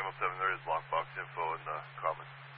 Channel 7, there is lockbox info in the comments.